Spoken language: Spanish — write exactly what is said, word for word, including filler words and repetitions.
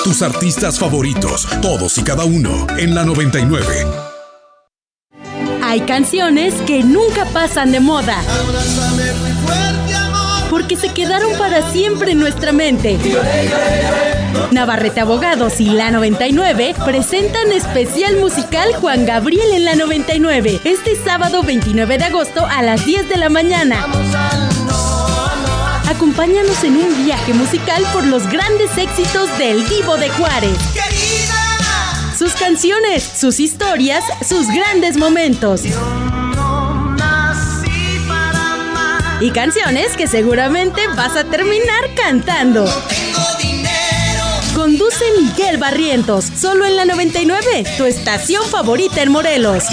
tus artistas favoritos, todos y cada uno, en la noventa y nueve. Hay canciones que nunca pasan de moda, porque se quedaron para siempre en nuestra mente. Navarrete Abogados y la noventa y nueve presentan especial musical Juan Gabriel en la noventa y nueve, este sábado veintinueve de agosto a las diez de la mañana. Acompáñanos en un viaje musical por los grandes éxitos del Divo de Juárez. Sus canciones, sus historias, sus grandes momentos. Y canciones que seguramente vas a terminar cantando. Conduce Miguel Barrientos, solo en la noventa y nueve, tu estación favorita en Morelos.